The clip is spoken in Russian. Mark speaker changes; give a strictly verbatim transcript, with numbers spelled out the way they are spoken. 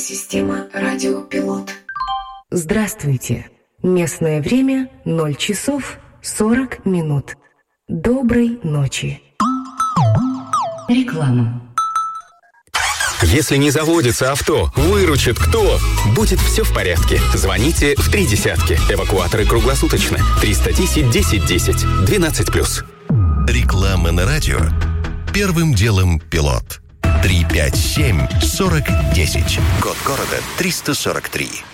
Speaker 1: Система радиопилот.
Speaker 2: Здравствуйте. Местное время ноль часов сорок минут. Доброй ночи.
Speaker 1: Реклама.
Speaker 3: Если не заводится авто, выручит кто? Будет все в порядке. Звоните в три десятки. Эвакуаторы круглосуточно. триста десять десять десять. двенадцать плюс.
Speaker 4: Реклама на радио. Первым делом пилот. три пять семь сорок десять. Код города триста сорок три.